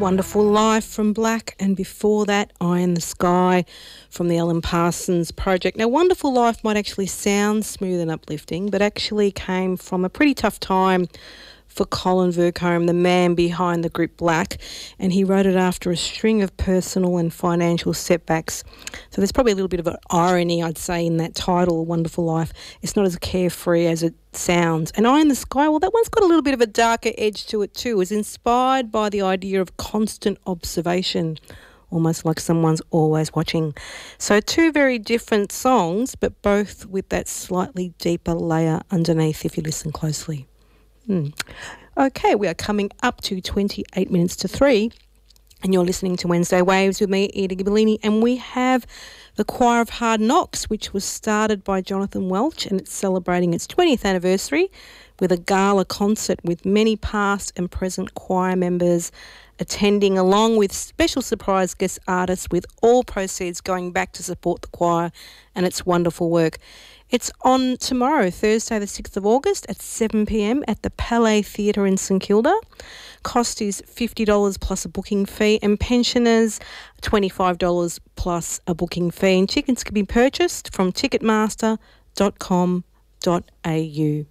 Wonderful Life from Black, and before that, Eye in the Sky from the Alan Parsons Project. Now, Wonderful Life might actually sound smooth and uplifting, but actually came from a pretty tough time for Colin Vercombe, the man behind the group Black, and he wrote it after a string of personal and financial setbacks. So there's probably a little bit of an irony, I'd say, in that title, Wonderful Life. It's not as carefree as it sounds. And Eye in the Sky, well, that one's got a little bit of a darker edge to it too. It's inspired by the idea of constant observation, almost like someone's always watching. So two very different songs, but both with that slightly deeper layer underneath if you listen closely. Okay, we are coming up to 28 minutes to 3, and you're listening to Wednesday Waves with me, Edie Gibellini, and we have the Choir of Hard Knocks, which was started by Jonathan Welch, and it's celebrating its 20th anniversary with a gala concert with many past and present choir members attending, along with special surprise guest artists, with all proceeds going back to support the choir and its wonderful work. It's on tomorrow, Thursday the 6th of August at 7 p.m. at the Palais Theatre in St Kilda. Cost is $50 plus a booking fee, and pensioners $25 plus a booking fee. And tickets can be purchased from ticketmaster.com.au.